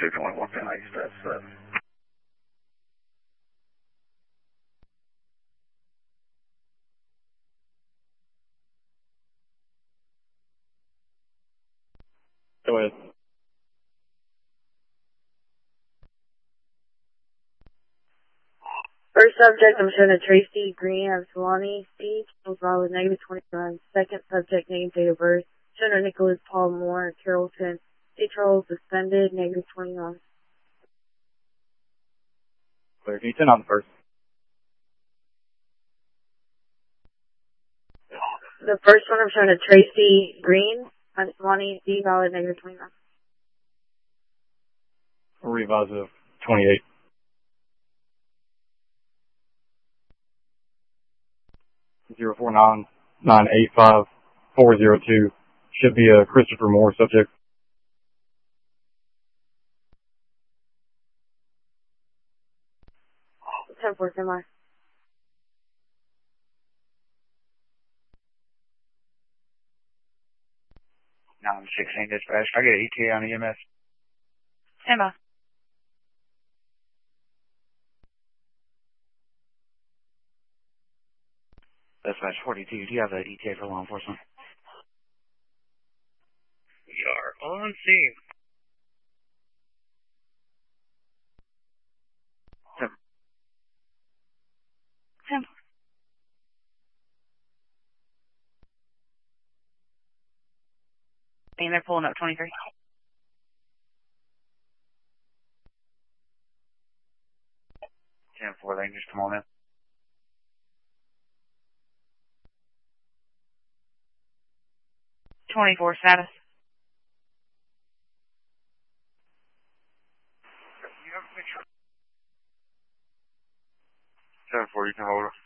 221 tonight, that's Go ahead. First subject, I'm showing a Tracy Green of Solani Beach, file with negative 29. Second subject, name, date of birth, showing a Nicholas Paul Moore, Carrollton, St. Charles, suspended, negative 29. Clear. Can you send on the first? The first one, I'm showing a Tracy Green on Solani Beach, valid, negative 29. Revise of 28. Zero 49985 402 should be a Christopher Moore subject. 10-4, semi. No, I'm 16 dispatch. I get an ETA on EMS. Emma. Dispatch 42, do you have an ETA for law enforcement? We are on scene. 10. And they're pulling up 23. 10-4, they can just come on in. 24 status. You have a picture? 10-4, you can hold it.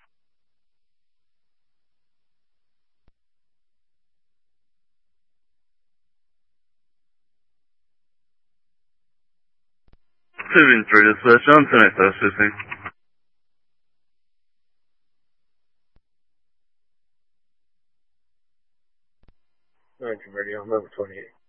Moving through dispatch, I'm tonight, though, 15. Radio, I'm over 28.